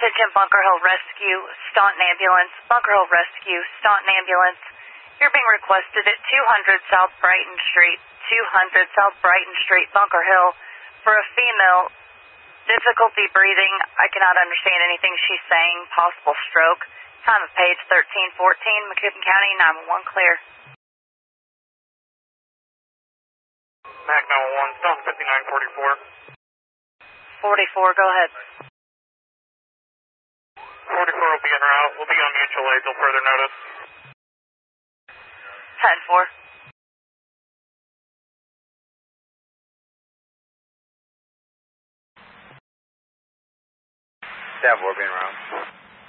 Attention Bunker Hill Rescue, Staunton Ambulance, Bunker Hill Rescue, Staunton Ambulance. You're being requested at 200 South Brighton Street, 200 South Brighton Street, Bunker Hill, for a female. Difficulty breathing. I cannot understand anything she's saying. Possible stroke. Time of page 1314, Macoupin County, 911 clear. MAC 911, Stone 5944. 44, go ahead. 44 will be en route. We'll be on mutual aid till further notice. 10-4. Staff 4 being around.